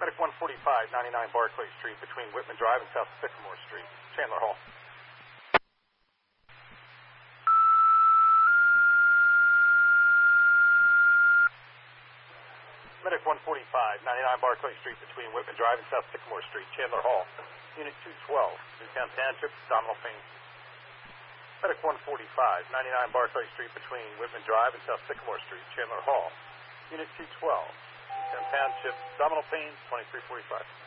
Medic 145, 99 Barclay Street between Whitman Drive and South Sycamore Street. Chandler Hall. Medic 145, 99 Barclay Street between Whitman Drive and South Sycamore Street. Chandler Hall. Unit 212, Newtown Township, abdominal pain. Medic 145, 99 Barclay Street between Whitman Drive and South Sycamore Street. Chandler Hall. Unit 212, Newtown Township, abdominal pain, 2345.